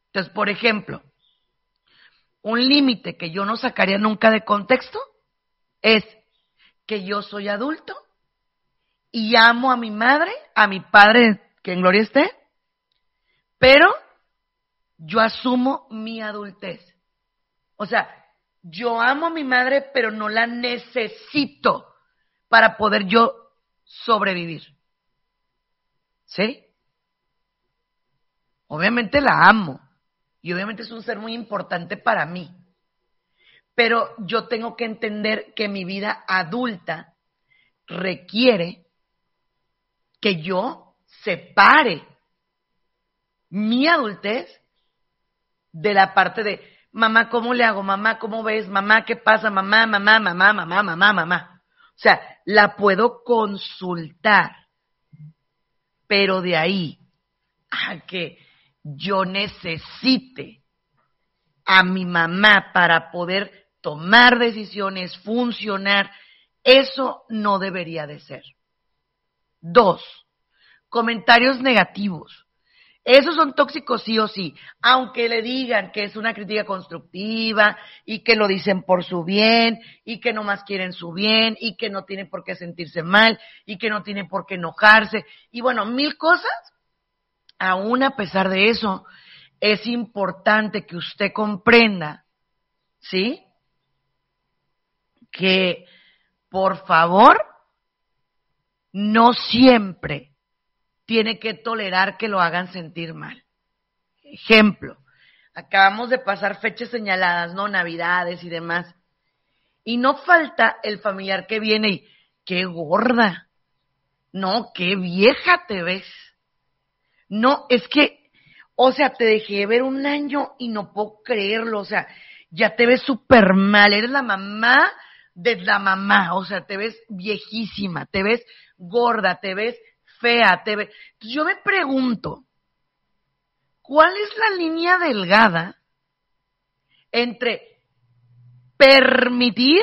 Entonces, por ejemplo, un límite que yo no sacaría nunca de contexto es que yo soy adulto y amo a mi madre, a mi padre, que en gloria esté, pero yo asumo mi adultez. O sea, yo amo a mi madre, pero no la necesito para poder yo sobrevivir. ¿Sí? Obviamente la amo y obviamente es un ser muy importante para mí. Pero yo tengo que entender que mi vida adulta requiere que yo separe mi adultez de la parte de mamá, ¿cómo le hago? Mamá, ¿cómo ves? Mamá, ¿qué pasa? Mamá. O sea, la puedo consultar, pero de ahí a que yo necesite a mi mamá para poder tomar decisiones, funcionar, eso no debería de ser. 2, comentarios negativos. Esos son tóxicos sí o sí, aunque le digan que es una crítica constructiva y que lo dicen por su bien y que nomás quieren su bien y que no tienen por qué sentirse mal y que no tienen por qué enojarse y bueno, 1000 cosas. Aún a pesar de eso, es importante que usted comprenda, ¿sí? Que, por favor, no siempre tiene que tolerar que lo hagan sentir mal. Ejemplo, acabamos de pasar fechas señaladas, ¿no? Navidades y demás. Y no falta el familiar que viene y, qué gorda, no, qué vieja te ves. No, es que, o sea, te dejé ver un año y no puedo creerlo, o sea, ya te ves súper mal, eres la mamá de la mamá, o sea, te ves viejísima, te ves gorda, te ves fea, te ves... Yo me pregunto, ¿cuál es la línea delgada entre permitir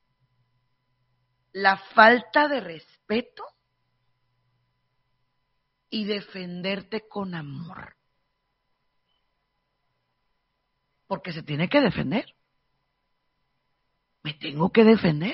la falta de respeto y defenderte con amor? Porque se tiene que defender. Me tengo que defender.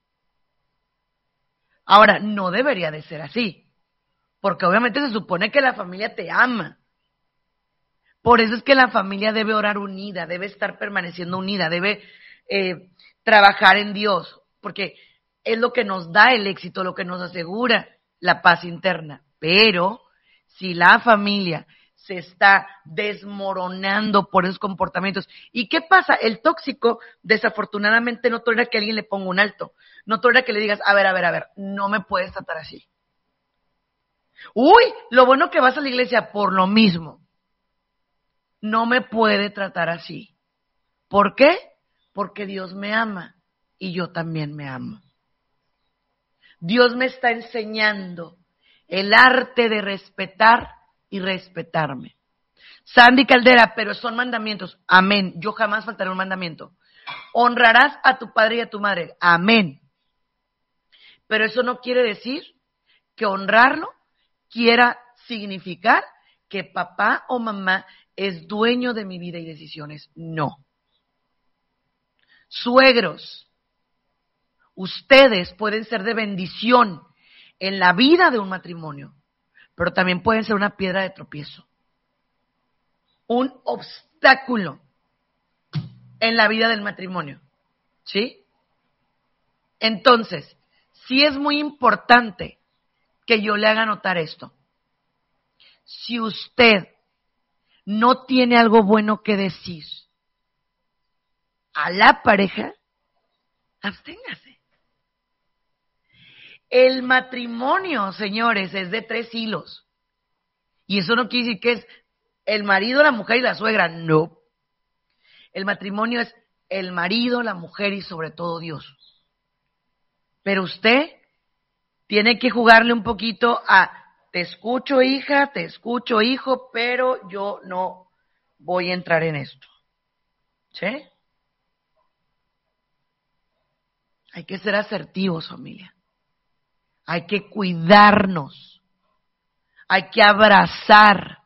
Ahora, no debería de ser así, porque obviamente se supone que la familia te ama. Por eso es que la familia debe orar unida, debe estar permaneciendo unida, debe trabajar en Dios, porque es lo que nos da el éxito, lo que nos asegura la paz interna. Pero si la familia se está desmoronando por esos comportamientos, ¿y qué pasa? El tóxico desafortunadamente no tolera que alguien le ponga un alto, no tolera que le digas, a ver, no me puedes tratar así. Uy, lo bueno que vas a la iglesia por lo mismo. No me puede tratar así. ¿Por qué? Porque Dios me ama y yo también me amo. Dios me está enseñando el arte de respetar y respetarme. Sandy Caldera, pero son mandamientos. Amén. Yo jamás faltaré un mandamiento. Honrarás a tu padre y a tu madre. Amén. Pero eso no quiere decir que honrarlo quiera significar que papá o mamá es dueño de mi vida y decisiones. No. Suegros, ustedes pueden ser de bendición en la vida de un matrimonio, pero también pueden ser una piedra de tropiezo, un obstáculo en la vida del matrimonio, ¿sí? Entonces, sí es muy importante que yo le haga notar esto. Si usted no tiene algo bueno que decir a la pareja, absténgase. El matrimonio, señores, es de 3 hilos. Y eso no quiere decir que es el marido, la mujer y la suegra. No. El matrimonio es el marido, la mujer y sobre todo Dios. Pero usted tiene que jugarle un poquito a te escucho hija, te escucho hijo, pero yo no voy a entrar en esto. ¿Sí? Hay que ser asertivos, familia. Hay que cuidarnos. Hay que abrazar.